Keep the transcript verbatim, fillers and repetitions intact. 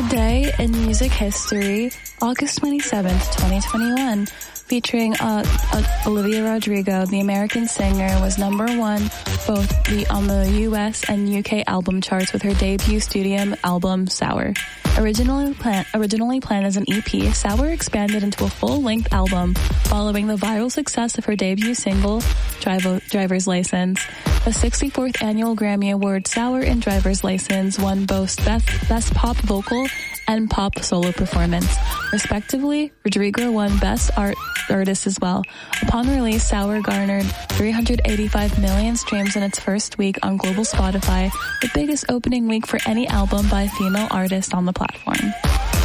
Today in music history, August twenty-seventh, twenty twenty-one, featuring uh, uh, Olivia Rodrigo, the American singer, was number one both the, on the U S and U K album charts with her debut studio album, Sour. Originally, plan- originally planned as an E P, Sour expanded into a full-length album following the viral success of her debut single, Driver- Driver's License. The sixty-fourth annual Grammy Award, Sour and Driver's License won both Best, Best Pop Vocal and Pop Solo Performance. Respectively, Rodrigo won Best Art Artist as well. Upon release, Sour garnered three hundred eighty-five million streams in its first week on global Spotify, the biggest opening week for any album by a female artist on the platform.